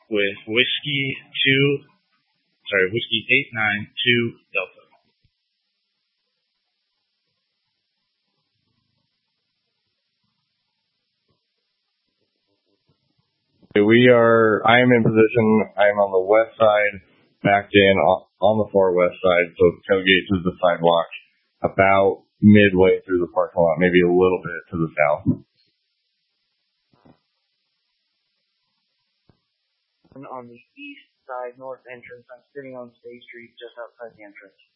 with Whiskey 892 Delta. I am in position. I'm on the west side, backed in on the far west side, so tailgate is the sidewalk, about midway through the parking lot, maybe a little bit to the south. On the east side, north entrance, I'm sitting on State Street, just outside the entrance.